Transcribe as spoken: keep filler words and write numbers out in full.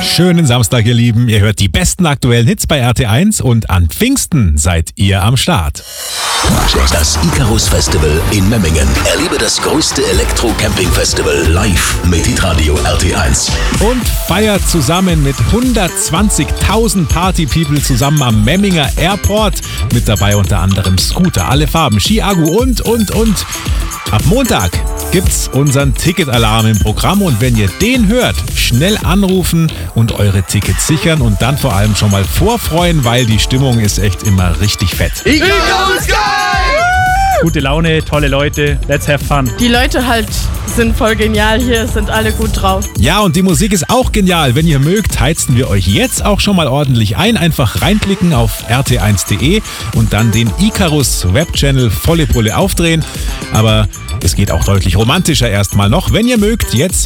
Schönen Samstag, ihr Lieben. Ihr hört die besten aktuellen Hits bei R T eins und an Pfingsten seid ihr am Start. Das Icarus Festival in Memmingen. Erlebe das größte Elektro-Camping-Festival live mit Hitradio R T eins. Und feiert zusammen mit hundertzwanzigtausend Party-People zusammen am Memminger Airport. Mit dabei unter anderem Scooter, alle Farben, Ski-Agu und, und, und. Ab Montag gibt's unseren Ticketalarm im Programm und wenn ihr den hört, schnell anrufen und eure Tickets sichern und dann vor allem schon mal vorfreuen, weil die Stimmung ist echt immer richtig fett. Icarus geil! Gute Laune, tolle Leute, let's have fun. Die Leute halt sind voll genial hier, sind alle gut drauf. Ja, und die Musik ist auch genial. Wenn ihr mögt, heizen wir euch jetzt auch schon mal ordentlich ein. Einfach reinklicken auf r t eins punkt d e und dann den Icarus Webchannel volle Pulle aufdrehen. Aber es geht auch deutlich romantischer erstmal noch. Wenn ihr mögt, jetzt